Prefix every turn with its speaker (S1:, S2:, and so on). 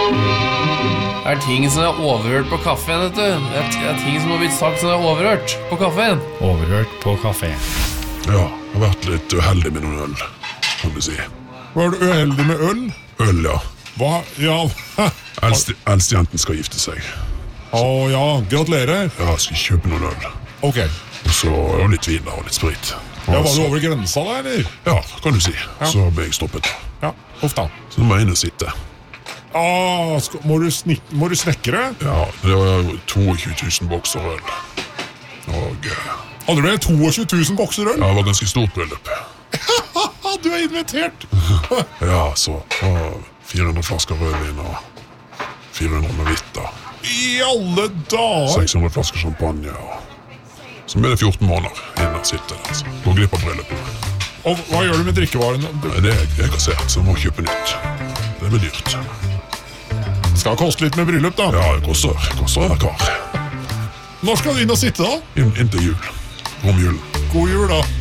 S1: Det ting som overhørt på kaffen, vet du. Det ting som har blitt sagt som overhørt på kaffen.
S2: Overhørt på kafé.
S3: Ja, jeg har vært litt uheldig med noen øl, kan du si.
S4: Var du uheldig med øl?
S3: Øl, ja.
S4: Hva? Ja.
S3: Eldstejenten skal gifte seg.
S4: Ja, gratulerer.
S3: Ja, jeg skal kjøpe noen øl.
S4: Ok.
S3: Og så litt vin og litt sprit.
S4: Ja, var du over grensa da, eller?
S3: Ja, kan du si. Så ble jeg stoppet.
S4: Ja, uff da.
S3: Så nå må jeg inn og sitte.
S4: Må du snekre?
S3: Ja, det var 22 000 bokser øl. Og
S4: Hadde du 22 000 bokser øl?
S3: ja, det var ganske stort bryllup.
S4: Du er invitert.
S3: Ja, så 400 flasker rødvin og 400 med hvitt og
S4: I alle dager.
S3: 600 flasker champagne og så ble det 14 måneder inn og sitte der, altså. Gå glipp av bryllupet.
S4: Og hva gjør du med drikkevarene?
S3: Det er kassert, så jeg må kjøpe nytt. Det blir dyrt.
S4: Skal koste litt med bryllup da.
S3: Ja, det koster en kar.
S4: Når skal du inn og sitte da?
S3: Inn til jul. Om julen.
S4: God jul da.